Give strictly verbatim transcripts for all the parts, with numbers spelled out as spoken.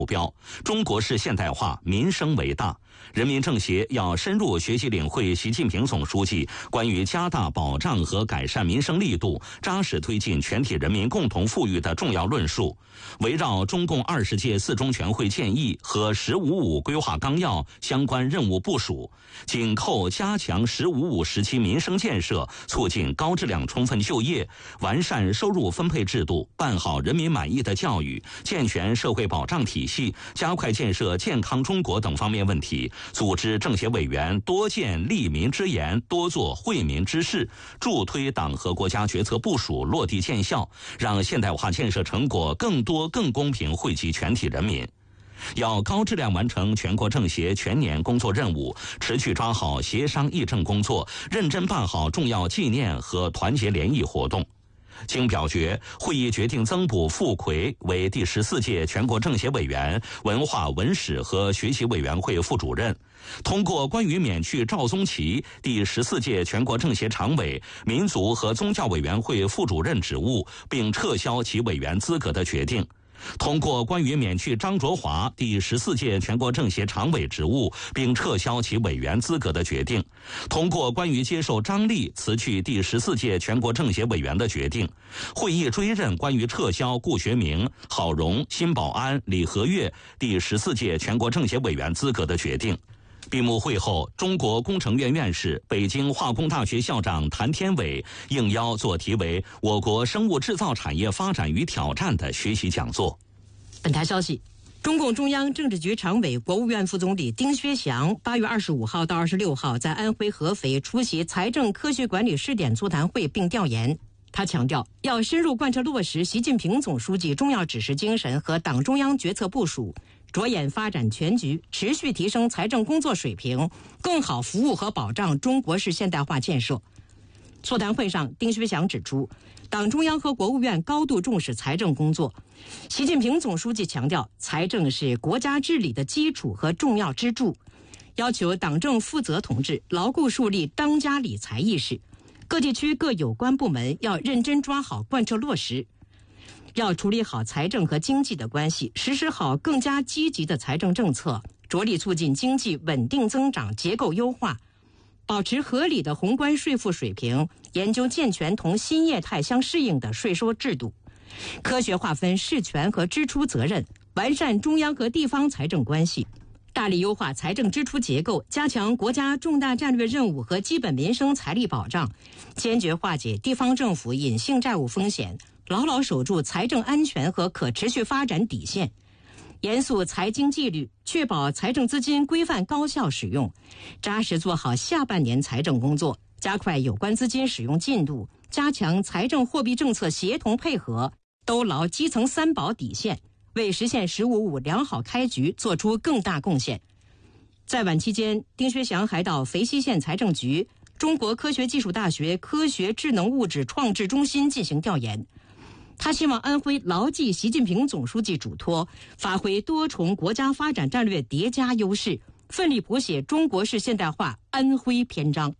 目标，中国式现代化，民生为大。人民政协要深入学习领会习近平总书记关于加大保障和改善民生力度、扎实推进全体人民共同富裕的重要论述，围绕中共二十届四中全会建议和“十五五”规划纲要相关任务部署，紧扣加强“十五五”时期民生建设，促进高质量充分就业，完善收入分配制度，办好人民满意的教育，健全社会保障体系，加快建设健康中国等方面问题，组织政协委员多建利民之言，多做惠民之事，助推党和国家决策部署落地见效，让现代化建设成果更多更公平惠及全体人民。要高质量完成全国政协全年工作任务，持续抓好协商议政工作，认真办好重要纪念和团结联谊活动。经表决，会议决定增补傅奎为第十四届全国政协委员、文化文史和学习委员会副主任，通过关于免去赵宗奇第十四届全国政协常委、民族和宗教委员会副主任职务，并撤销其委员资格的决定。通过关于免去张卓华第十四届全国政协常委职务并撤销其委员资格的决定；通过关于接受张丽辞去第十四届全国政协委员的决定；会议追认关于撤销顾学明、郝荣、辛保安、李和悦第十四届全国政协委员资格的决定。闭幕会后，中国工程院院士、北京化工大学校长谭天伟应邀做题为《我国生物制造产业发展与挑战》的学习讲座。 本台消息，中共中央政治局常委、国务院副总理丁薛祥八月二十五号到二十六号在安徽合肥出席财政科学管理试点座谈会并调研。他强调，要深入贯彻落实习近平总书记重要指示精神和党中央决策部署，着眼发展全局，持续提升财政工作水平，更好服务和保障中国式现代化建设。座谈会上，丁薛祥指出，党中央和国务院高度重视财政工作。习近平总书记强调，财政是国家治理的基础和重要支柱，要求党政负责同志牢固树立当家理财意识，各地区各有关部门要认真抓好贯彻落实，要处理好财政和经济的关系，实施好更加积极的财政政策，着力促进经济稳定增长、结构优化，保持合理的宏观税负水平，研究健全同新业态相适应的税收制度，科学划分事权和支出责任，完善中央和地方财政关系，大力优化财政支出结构，加强国家重大战略任务和基本民生财力保障，坚决化解地方政府隐性债务风险，牢牢守住财政安全和可持续发展底线，严肃财经纪律，确保财政资金规范高效使用，扎实做好下半年财政工作，加快有关资金使用进度，加强财政货币政策协同配合，兜牢基层三保底线，为实现“十五五”良好开局做出更大贡献。在晚期间，丁薛祥还到肥西县财政局、中国科学技术大学科学智能物质创制中心进行调研。他希望安徽牢记习近平总书记嘱托，发挥多重国家发展战略叠加优势，奋力谱写中国式现代化安徽篇章。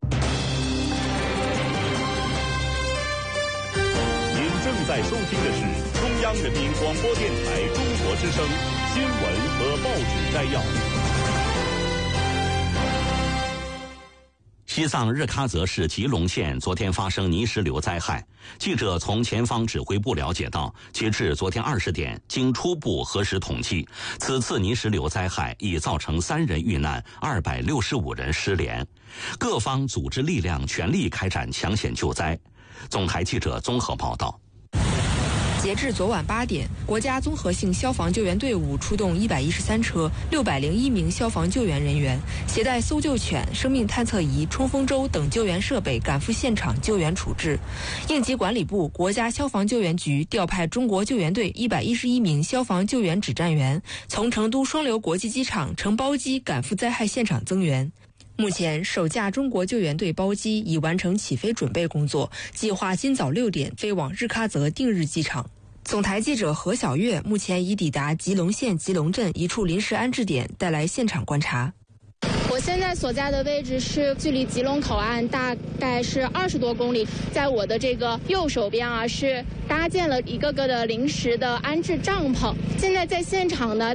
您正在收听的是中央人民广播电台中国之声新闻和报纸摘要。 西藏日喀则市吉隆县昨天发生泥石流灾害。记者从前方指挥部了解到，截至昨天二十点，经初步核实统计，此次泥石流灾害已造成三人遇难，二百六十五人失联。各方组织力量全力开展抢险救灾。总台记者综合报道。 截至昨晚八点，国家综合性消防救援队伍出动一百一十三车、六百零一名消防救援人员，携带搜救犬、生命探测仪、冲锋舟等救援设备赶赴现场救援处置。应急管理部、国家消防救援局调派中国救援队一百一十一名消防救援指战员，从成都双流国际机场乘包机赶赴灾害现场增援。目前，首架中国救援队包机已完成起飞准备工作，计划今早六点飞往日喀则定日机场。总台记者何小月目前已抵达吉隆县吉隆镇一处临时安置点，带来现场观察。 我现在所在的位置是距离吉隆口岸大概是二十多公里，在我的这个右手边啊，是搭建了一个个的临时的安置帐篷。现在在现场呢，